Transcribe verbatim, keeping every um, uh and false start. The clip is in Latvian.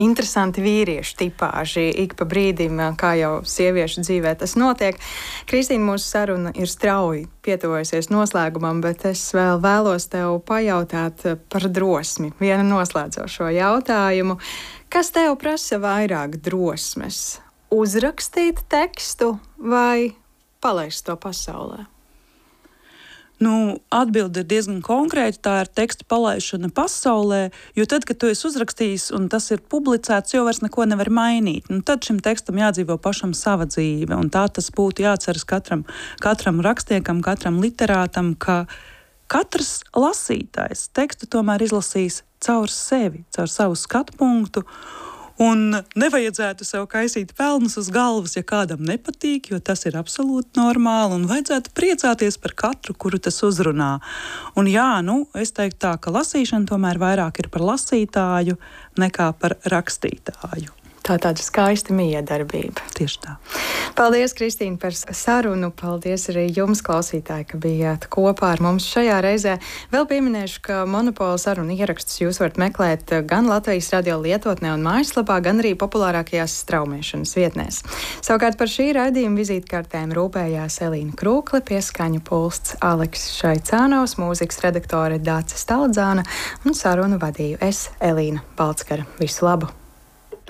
Interesanti vīriešu tipāži, ik pa brīdim, kā jau sieviešu dzīvē tas notiek. Kristīne, mūsu saruna ir strauji pietuvojusies noslēgumam, bet es vēl vēlos tev pajautāt par drosmi. Vienu noslēdzošo jautājumu. Kas tev prasa vairāk drosmes? Uzrakstīt tekstu vai palaist to pasaulē? Nu, atbilde ir diezgan konkrēta. Tā ir teksta palaišana pasaulē, jo tad, kad tu esi uzrakstījis un tas ir publicēts, jau vairs neko nevar mainīt. Nu, tad šim tekstam jādzīvo pašam sava dzīve, un tā tas būtu jāceras katram, katram rakstniekam, katram literātam, ka katrs lasītājs tekstu tomēr izlasīs caur sevi, caur savu skatu punktu. Un nevajadzētu sev kaisīt pelnus uz galvas, ja kādam nepatīk, jo tas ir absolūti normāli, un vajadzētu priecāties par katru, kuru tas uzrunā. Un jā, nu, es teiktu tā, ka lasīšana tomēr vairāk ir par lasītāju nekā par rakstītāju. Tā tāda skaista miedarbība. Tieši tā. Paldies, Kristīne, par sarunu. Paldies arī jums, klausītāji, ka bijāt kopā ar mums šajā reizē. Vēl pieminēšu, ka Monopola sarunu ierakstus jūs varat meklēt gan Latvijas radio lietotnē un mājaslapā, gan arī populārākajās straumēšanas vietnēs. Savukārt par šī raidījuma vizītkartēm rūpējās Elīna Krūkle, pieskaņu pulsts Aleks Šaicānovs, mūzikas redaktore Dāce Staldzāna un sarunu vadīju es, Elīna Balckara. Visu labu!